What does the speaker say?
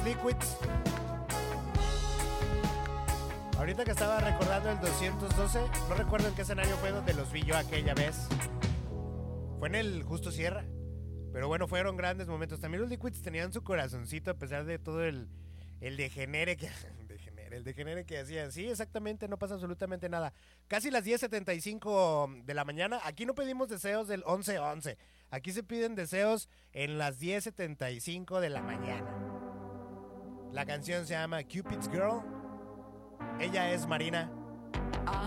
Liquids. Ahorita que estaba recordando el 212, no recuerdo en qué escenario fue donde los vi yo aquella vez. Fue en el Justo Sierra. Pero bueno, fueron grandes momentos. También los Liquids tenían su corazoncito a pesar de todo el degenere que... El degenere que hacían. Sí, exactamente, no pasa absolutamente nada. Casi las 10:75 de la mañana. Aquí no pedimos deseos del 11:11. Aquí se piden deseos en las 10:75 de la mañana. La canción se llama Cupid's Girl. Ella es Marina.